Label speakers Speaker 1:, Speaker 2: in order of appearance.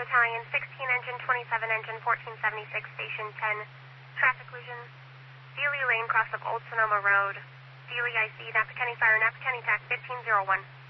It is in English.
Speaker 1: Battalion, 16 engine, 27 engine, 1476, station 10. Traffic collision. Dealey Lane, cross of Old Sonoma Road. Dealey IC, Napateni Fire, Napateni TAC, 1501.